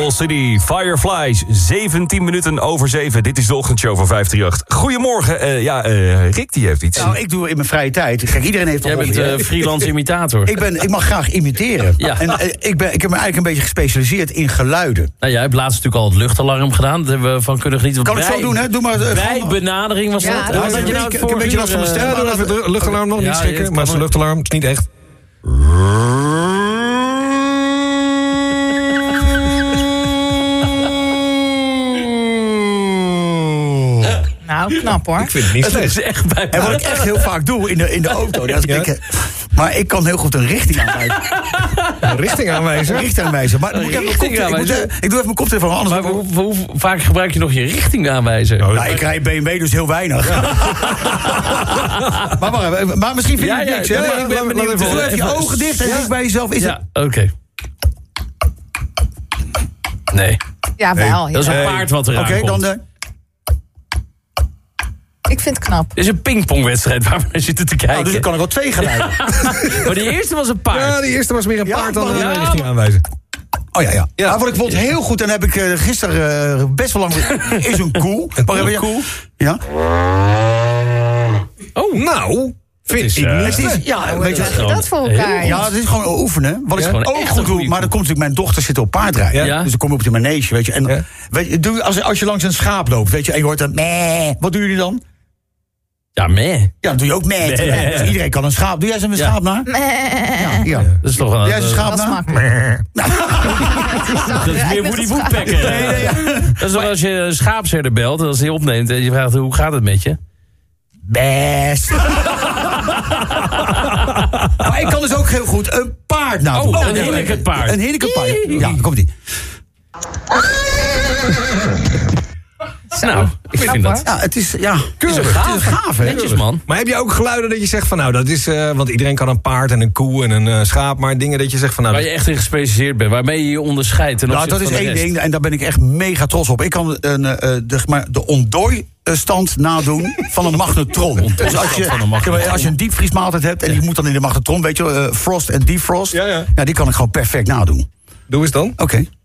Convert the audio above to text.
Soul City, Fireflies, 17 minuten over 7. Dit is de ochtendshow van 538. Goedemorgen. Rick die heeft iets. Nou, ik doe in mijn vrije tijd. Kijk, iedereen heeft... Jij bent freelance imitator. Ik mag graag imiteren. Ja. En ik heb me eigenlijk een beetje gespecialiseerd in geluiden. Nou, jij hebt laatst natuurlijk al het luchtalarm gedaan. Dat hebben we van kunnen genieten. Kan ik zo doen, hè? Doe maar... Bij benadering was dat. ik heb een beetje last van mijn stem. Ja, doe even het luchtalarm nog niet Ja, schrikken. Maar zijn luchtalarm is niet echt. Nou, knap hoor. Ik vind het niet Dat slecht. is echt bij. En wat ik echt heel vaak doe in de auto. Maar ik kan heel goed een richting aanwijzen. Een richting aanwijzen. Een richting aanwijzen. Maar dan moet ik doe even mijn koptelefoon aan. Maar hoe vaak gebruik je nog je richting aanwijzen? Nou, ik rij BMW dus heel weinig. Maar misschien vind je het niks. Ja, ik ben benieuwd. Doe even je ogen dicht en denk bij jezelf. Ja, oké. Nee. Ja, wel. Dat is een paard wat eraan Oké, komt. dan... Ik vind het knap. Het is een pingpongwedstrijd waar we naar zitten te kijken. Nou, dus ik kan er wel 2 geleiden. Maar die eerste was een paard. Ja, die eerste was meer een paard dan maar- een richting aanwijzen. Oh ja. Maar wat ik vond heel goed, en heb ik gisteren best wel lang... is een koe. Een koe? Ja. Oh, nou... Vind ik niet. Het is, ja, weet je, Hoe krijg je dat voor elkaar? ja, het is gewoon oefenen. Wat ik gewoon ook echt goed een doe, goede maar dan komt natuurlijk mijn dochter zit op paardrijden. Ja. Dus dan kom je op de manege, weet je. En weet je, als je langs een schaap loopt, weet je, en je hoort een meh. Wat doen jullie dan? Ja, meh. Ja, dan doe je ook meh. Dus iedereen kan een schaap. Doe jij zo'n schaap na? Ja. Dat is toch een... Doe jij zo'n schaap Dat is na? makkelijk. Dat is meer Woody Woodpecker. Dat is toch als je een schaapsherder belt, als hij opneemt en je vraagt hoe gaat het met je? Best. Maar ik kan dus ook heel goed een paard nadoen. Oh, een Hinneke paard. Een Hinneke paard. Ja, komt-ie. Nou, ik vind dat... Ja, het is, ja, Het is een gaaf, hè? Netjes, man. Maar heb je ook geluiden dat je zegt van nou, dat is... want iedereen kan een paard en een koe en een schaap. Maar dingen dat je zegt van nou... Waar je echt in gespecialiseerd bent, waarmee je je onderscheidt. Nou, dat is één ding en daar ben ik echt mega trots op. Ik kan de ontdooistand nadoen van een magnetron. Dus als je een diepvriesmaaltijd hebt en die moet dan in de magnetron, weet je, frost en defrost. Ja. Ja, die kan ik gewoon perfect nadoen. Doe eens dan. Oké.